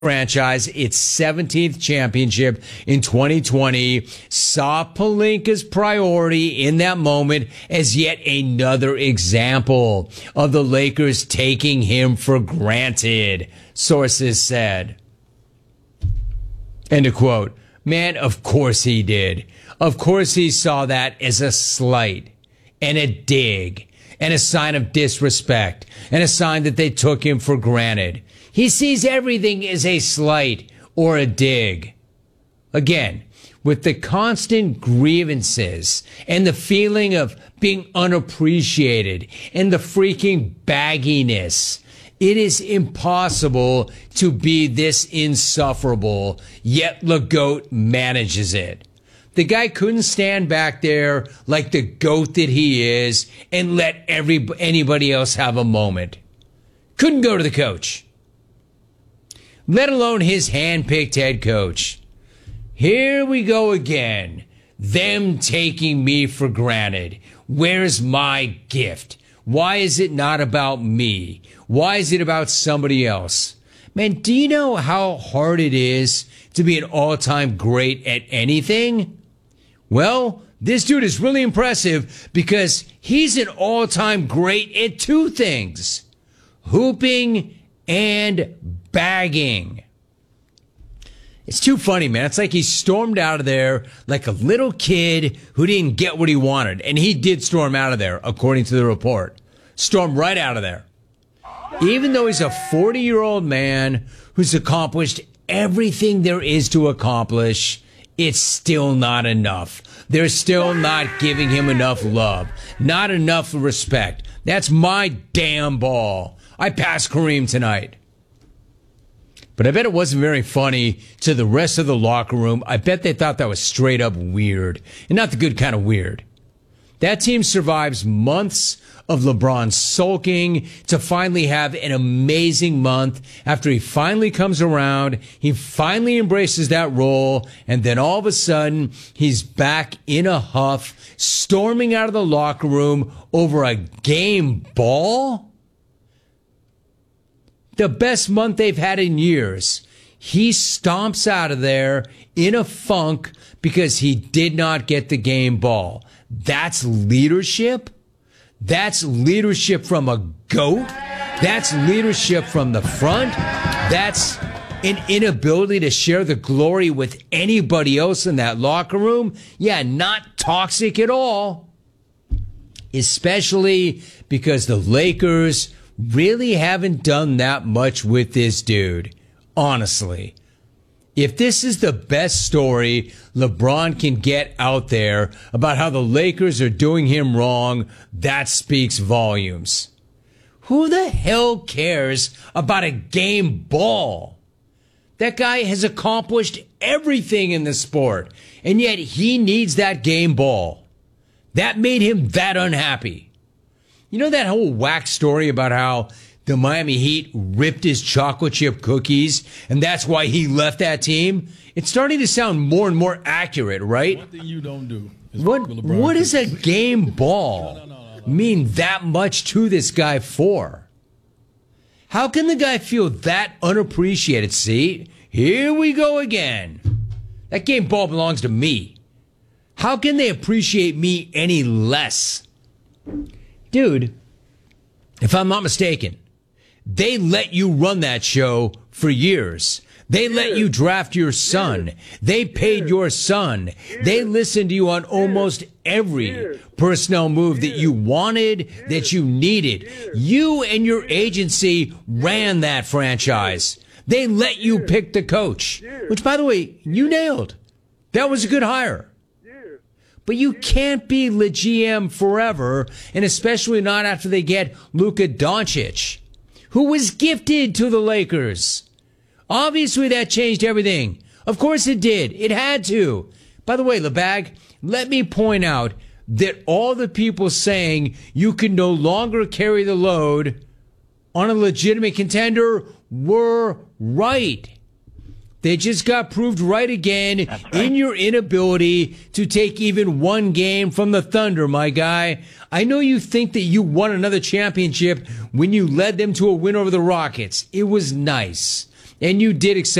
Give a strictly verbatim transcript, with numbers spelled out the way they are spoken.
franchise its seventeenth championship in twenty twenty, saw Pelinka's priority in that moment as yet another example of the Lakers taking him for granted, sources said. End of quote. Man, of course he did. Of course he saw that as a slight and a dig and a sign of disrespect and a sign that they took him for granted. He sees everything as a slight or a dig. Again, with the constant grievances and the feeling of being unappreciated and the freaking bagginess, it is impossible to be this insufferable, yet the GOAT manages it. The guy couldn't stand back there like the GOAT that he is and let every anybody else have a moment. Couldn't go to the coach, let alone his hand-picked head coach. Here we go again. Them taking me for granted. Where's my gift? Why is it not about me? Why is it about somebody else? Man, do you know how hard it is to be an all-time great at anything? Well, this dude is really impressive because he's an all-time great at two things: hooping and bagging. It's too funny, man. It's like he stormed out of there like a little kid who didn't get what he wanted. And he did storm out of there, according to the report. Stormed right out of there. Even though he's a forty-year-old man who's accomplished everything there is to accomplish, it's still not enough. They're still not giving him enough love, not enough respect. That's my damn ball. I passed Kareem tonight. But I bet it wasn't very funny to the rest of the locker room. I bet they thought that was straight up weird, and not the good kind of weird. That team survives months of LeBron sulking to finally have an amazing month after he finally comes around. He finally embraces that role, and then all of a sudden, he's back in a huff, storming out of the locker room over a game ball. The best month they've had in years. He stomps out of there in a funk because he did not get the game ball. That's leadership? That's leadership from a GOAT? That's leadership from the front? That's an inability to share the glory with anybody else in that locker room? Yeah, not toxic at all. Especially because the Lakers really haven't done that much with this dude, honestly. If this is the best story LeBron can get out there about how the Lakers are doing him wrong, that speaks volumes. Who the hell cares about a game ball? That guy has accomplished everything in the sport, and yet he needs that game ball. That made him that unhappy. You know that whole whack story about how the Miami Heat ripped his chocolate chip cookies and that's why he left that team? It's starting to sound more and more accurate, right? One thing you don't do is what, what does a game ball no, no, no, no, no. mean that much to this guy for? How can the guy feel that unappreciated? See, here we go again. That game ball belongs to me. How can they appreciate me any less? Dude, if I'm not mistaken, they let you run that show for years. They let you draft your son. They paid your son. They listened to you on almost every personnel move that you wanted, that you needed. You and your agency ran that franchise. They let you pick the coach, which, by the way, you nailed. That was a good hire. But you can't be the G M forever, and especially not after they get Luka Doncic, who was gifted to the Lakers. Obviously, that changed everything. Of course it did. It had to. By the way, LeBag, let me point out that all the people saying you can no longer carry the load on a legitimate contender were right. They just got proved right again right. in your inability to take even one game from the Thunder, my guy. I know you think that you won another championship when you led them to a win over the Rockets. It was nice. And you did accept